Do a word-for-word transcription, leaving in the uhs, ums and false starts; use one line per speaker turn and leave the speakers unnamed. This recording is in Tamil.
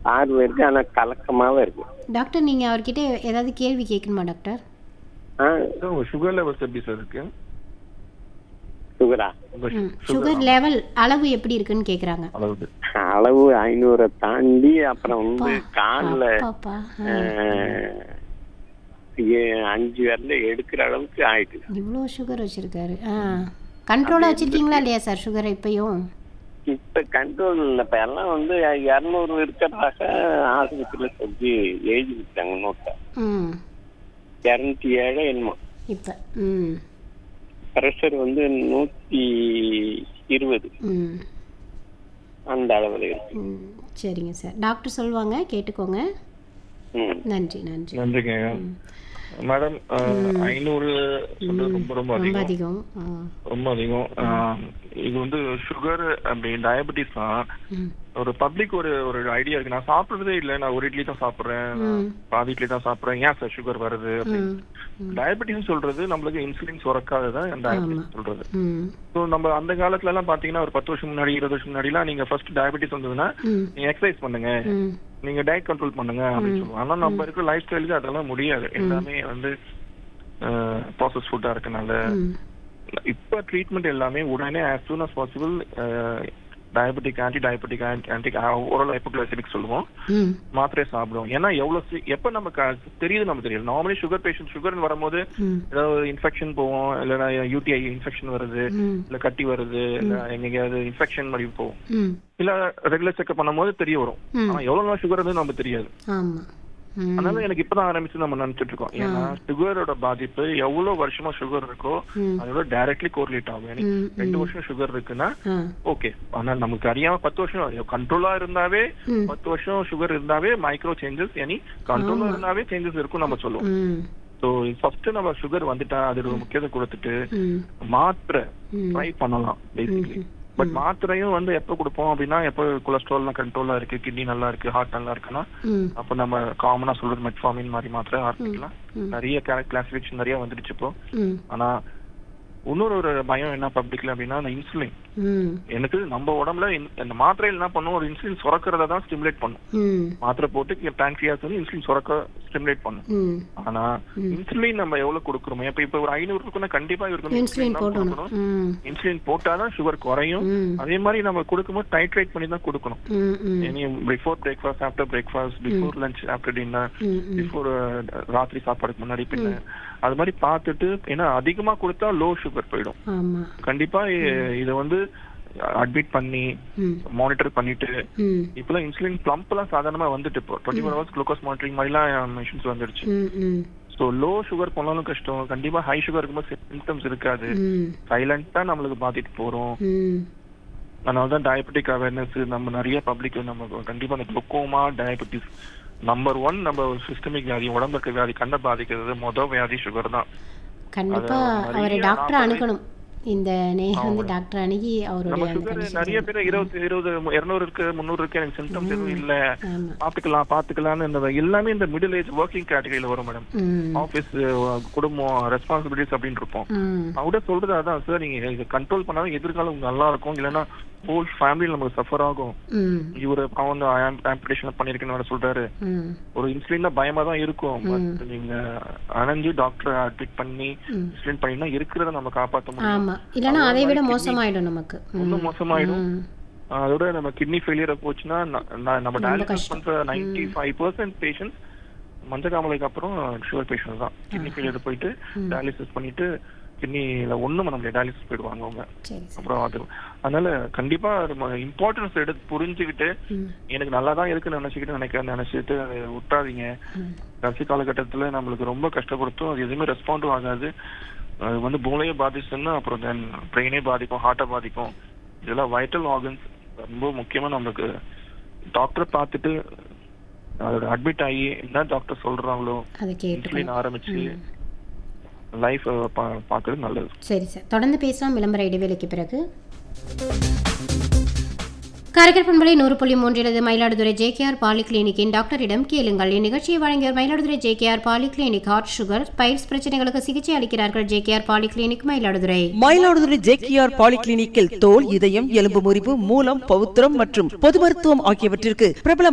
பார்வை இருக்கு, ஆனா கலக்கமாவே இருக்கு.
டாக்டர் நீங்கள் அவர்கிட்ட ஏதாவது கேள்வி கேட்கணுமா டாக்டர்?
ஆ
உங்க சுகர் லெவல்ஸ் எப்படி சார் இருக்கு?
சுகரா?
உங்க
ம் சுகர் லெவல் அளவு எப்படி இருக்குன்னு கேட்குறாங்க.
அளவு
அளவு ஐநூறை தாண்டி அப்புறம் வந்து காலில்
பாப்பா
அஞ்சு வரல எடுக்கிற அளவுக்கு ஆயிட்டு.
இவ்வளோ சுகர் வச்சுருக்காரு. ஆ கண்ட்ரோலாக வச்சுருக்கீங்களா இல்லையா சார் சுகரை இப்பயும்?
இப்ப கண்ட்ரோல் இல்லை. இப்ப எல்லாம் வந்து இரநூறு இருக்கிறதாக ஆஸ்பத்திரியில் சொல்லி எழுதி விட்டாங்க நோட்டை.
ம்
இரநூத்தி ஏழு என்னமோ.
இப்போ ம்
ப்ரெஷர் வந்து நூற்றி இருபது
ம்
அந்த அளவில் இருக்கு.
ம் சரிங்க சார், டாக்டர் சொல்லுவாங்க கேட்டுக்கோங்க.
ம்
நன்றி நன்றி.
நன்றிங்க மேடம். ஐநூறு சொல்றது ரொம்ப ரொம்ப
ரொம்ப
அதிகம்,
அதிகம். ஆ
ரொம்ப அதிகம். ஆஹ் இது வந்து சுகர் அப்படி டயபெட்டிஸ் தான்.
ம்
ஒரு பப்ளிக் ஒரு ஒரு ஐடியா இருக்கு, நான் சாப்பிடுறதே இல்லை, நான் ஒரு இட்லி தான் சாப்பிடுறேன்,
ம்
பாதி இட்லி தான் சாப்பிடுறேன், ஏன் சார் சுகர் வருது அப்படின்னு.
ம்
டயபெட்டிஸ் சொல்றது நம்மளுக்கு இன்சுலின் சுரக்காததான் டயபெட்டிஸ் சொல்றது.
ம்
ஸோ நம்ம அந்த காலத்துல எல்லாம் பாத்தீங்கன்னா ஒரு பத்து வருஷம் முன்னாடி இருபது வருஷம் முன்னாடி எல்லாம் நீங்க ஃபர்ஸ்ட் டயபெட்டிஸ் வந்ததுன்னா
ம்
நீங்க எக்ஸசைஸ் பண்ணுங்க,
ம்
நீங்க டயட் கண்ட்ரோல் பண்ணுங்க அப்படின்னு சொல்லுவாங்க. ஆனா நம்ம இருக்கிற லைஃப் ஸ்டைலுக்கு அதெல்லாம் முடியாது. எல்லாமே வந்து ப்ராசஸ் ஃபுட்டா இருக்கனால
ம்
இப்ப ட்ரீட்மெண்ட் எல்லாமே உடனே as soon as possible diabetic anti diabetic anti oral hypoglycaemic சொல்லுவோம்,
ம்
மாத்திரை சாப்பிடுவோம். ஏன்னா எவ்வளவு சி- எப்ப நமக்கு அது தெரியுது நமக்கு தெரியும். நார்மலி சுகர் பேஷண்ட் சுகர் வரும்போது
ம்
ஏதாவது இன்ஃபெக்ஷன் போவோம், இல்லைன்னா யூடிஐ இன்ஃபெக்ஷன் வருது,
ம்
இல்ல கட்டி வருது, இல்ல எங்கேயாவது இன்ஃபெக்ஷன் மாதிரி போவோம்,
ம்
இல்ல ரெகுலர் செக்அப் பண்ணும்போது தெரிய வரும்.
ம்
ஆனா எவ்வளவு நாள் சுகர் வந்து நமக்கு தெரியாது.
ஆமாம். ம்
அதனால எனக்கு இப்பதான் ஆரம்பிச்சு நம்ம நினைச்சிட்டு இருக்கோம். ஏன்னா சுகரோட பாதிப்பு எவ்வளவு வருஷமா சுகர் இருக்கோ
ம்
அதோட டைரக்ட்லி கோரிலேட் ஆகும். எனக்கு
ம்
ரெண்டு வருஷம் சுகர் இருக்குன்னா
ஆ
ஓகே, ஆனா நமக்கு அறியாம பத்து வருஷம் கண்ட்ரோலா இருந்தாவே,
ம்
பத்து வருஷம் சுகர் இருந்தாவே மைக்ரோ சேஞ்சஸ், எனி கண்ட்ரோலா இருந்தாவே சேஞ்சஸ் இருக்கும் நம்ம சொல்லுவோம்.
ம்
ஸோ ஃபர்ஸ்ட் நம்ம சுகர் வந்துட்டா அதோட முக்கியத்துவம் கொடுத்துட்டு
ம்
மாத்திரை
ம்
ட்ரை பண்ணலாம் பேசிக்கலி.
ம்
பட் மாத்திரையும் வந்து எப்போ கொடுப்போம் அப்படின்னா, எப்போ கொலஸ்ட்ரால் கண்ட்ரோலா இருக்கு, கிட்னி நல்லா இருக்கு, ஹார்ட் நல்லா இருக்குன்னா
ம்
அப்போ நம்ம காமனா சொல்றது மெட்ஃபார்மின் மாதிரி மாத்திரை ஆரம்பிக்கலாம்.
ம்
நிறைய கிளாசிபிகேஷன் நிறைய வந்துடுச்சு இப்போ.
ம்
ஆனா இன்னொரு ஒரு பயம் என்ன பப்ளிக்ல அப்படின்னா, அந்த இன்சுலின்.
ம்
எனக்கு நம்ம உடம்புல இந்த- இந்த மாத்திரையில் என்ன பண்ணும், ஒரு இன்சுலின் சுரக்கிறத தான் ஸ்டிமுலேட் பண்ணும்.
ம்
மாத்திரை போட்டு பேன்க்ரியாஸ் வந்து இன்சுலின் சுரக்க ஸ்டிமுலேட் பண்ணும்.
ம்
ஆனா இன்சுலின் நம்ம எவ்வளவு கொடுக்குறோமோ, இப்ப இப்ப ஒரு ஐநூறு இருக்குன்னா கண்டிப்பா இவருக்கு
இன்சுலின் போடணும். ம்
இன்சுலின் போட்டாதான் சுகர் குறையும்.
ம்
அதே மாதிரி நம்ம கொடுக்கும்போது டைட்ரேட் பண்ணி தான் கொடுக்கணும்.
ம் ம்
any before breakfast, after breakfast, before lunch, after dinner,
ம் ம்
பிஃபோர் ராத்திரி சாப்பாடுக்கு முன்னாடி பின்ன, அது மாதிரி பார்த்துட்டு. ஏன்னா அதிகமா கொடுத்தா லோ சுகர் போயிடும்.
ஆமா.
கண்டிப்பா இ- இத வந்து அட்மிட் பண்ணி
ம்
மானிட்டர் பண்ணிட்டு,
ம்
இப்பெல்லாம் இன்சுலின் பம்ப் எல்லாம் சாதாரணமா வந்துட்டு இப்போ twenty four hours glucose monitoring மாதிரிலாம் மிஷின்ஸ் வந்துடுச்சு.
ம் ம்
ஸோ லோ சுகர் போனாலும் கஷ்டம். கண்டிப்பா ஹை சுகர் இருக்கும்போது சிம்டம்ஸ் இருக்காது,
ம்
சைலண்டா நம்மளுக்கு பாதிட்டு போறோம்.
ம்
அதனாலதான் டயபெட்டிக் அவேர்னஸ் நம்ம நிறைய பப்ளிக் நம்ம கண்டிப்பா அந்த குளுக்கோமா டயபெட்டிஸ் நம்பர் ஒன் நம்ம சிஸ்டமிக் வியாதி, உடம்புக்கு வியாதி, கண்ணை பாதிக்கிறது மொதல் வியாதி சுகர் தான்.
கண்டிப்பா
அது
அவரை
நிறைய
டாக்டர்
நாற்பது
அணுகணும். இந்த நேரம் வந்து டாக்டர் அணுகி
நம்ம
அவருடைய அந்த
சுகர்
condition
நிறைய பேர் இருபது இருபது இருநூறு இருக்கு, முந்நூறு இருக்கு, எனக்கு சிம்டம்ஸ் எதுவும் இல்ல,
ஆமா.
பாத்துக்கலாம் பாத்துக்கலாம்னு இந்த எல்லாமே இந்த மிடில் ஏஜ் ஒர்க்கிங் கேட்டகரியில வரும் மேடம்.
ம்
ஆபீஸ், குடும்பம், ரெஸ்பான்சிபிலிட்டிஸ் அப்படின்னு இருப்போம்.
ம்
அவட சொல்றது அதான் சார், நீங்க இதை கண்ட்ரோல் பண்ணாலும் எதிர்காலம் நல்லா இருக்கும், இல்லைன்னா ஹோல் ஃபேமிலி நமக்கு சஃபர் ஆகும்.
ம்
இவரு அவன் ஆம்பிடேஷன் பண்ணிருக்கேன்னு சொல்றாரு.
ம்
ஒரு இன்சுலின் பயமா தான் இருக்கும். பட் நீங்க அணைஞ்சு டாக்டர் அட்மிட் பண்ணி
ம்.
இன்சுலின் பண்ணினா இருக்கிறத நம்ம காப்பாற்ற முடியும்.
ஆமா, இல்லைன்னா அதை விட மோசமாயிடும் நமக்கு. ம்
இன்னும் மோசமாயிடும்.
ம்
அதோட நம்ம கிட்னி ஃபெயிலியர் போச்சுன்னா ந- ந- நம்ம டயாலிசிஸ்
கஷ்டம்.
பண்ற நைன்டி ஃபைவ் பர்சன்ட் பேஷண்ட்ஸ் மஞ்சக்காமலைக்கு அப்புறம் சுகர் பேஷண்ட் தான். கிட்னி ஃபெயிலியர் போயிட்டு டயாலிசிஸ் பண்ணிட்டு கிட்னில ஒண்ணும் பண்ண முடியாது, டயாலிசிஸ் போயிடுவாங்க அவங்க.
சரி சரி.
அப்புறம் அது அதனால கண்டிப்பா இம்பார்ட்டன்ஸ் எடுத்து புரிஞ்சுக்கிட்டு,
ம்
எனக்கு நல்லா தான் இருக்குன்னு நினைச்சுக்கிட்டு நினைக்க நினைச்சிட்டு அதை விட்டாதீங்க.
ம்
கடைசி காலகட்டத்துல நம்மளுக்கு ரொம்ப கஷ்டப்படுத்தும், அது எதுவுமே ரெஸ்பாண்டும் ஆகாது. அது வந்து மூளையே பாதிச்சுன்னா அப்புறம் தென் பிரெயினே பாதிக்கும், ஹார்ட்டை பாதிக்கும். இதெல்லாம் வைட்டல் ஆர்கன்ஸ், ரொம்ப முக்கியமா நம்மளுக்கு டாக்டரை பார்த்துட்டு அதோட அட்மிட் ஆகி என்ன டாக்டர் சொல்றாங்களோ
அதை
இன்சுலின்
கேட்டுக்கணும்.
ஆரம்பிச்சு லைஃப் பார்க்கறது நல்லது.
சரி சார், தொடர்ந்து பேசலாம் விளம்பர இடைவேளைக்கு பிறகு. காரைக்கால் பண்பலை நூறு புள்ளி மூன்றிலது மயிலாடுதுறை ஜேகேஆர் பாலி கிளினிக்கின் டாக்டரிடம் கேளுங்கள். இந்நிகழ்ச்சியை வழங்கியவர் Mayiladuthurai JKR poly clinic. Heart, sugar, files பிரச்சனைகளுக்கு சிகிச்சை அளிக்கிறார்கள் JKR poly clinic, Mayiladuthurai.
Mayiladuthurai JKR பாலிகிளினிக்கில் தோல், இதயம், எலும்பு முறிவு, மூலம், பவுத்திரம் மற்றும் பொது மருத்துவம் ஆகியவற்றிற்கு பிரபல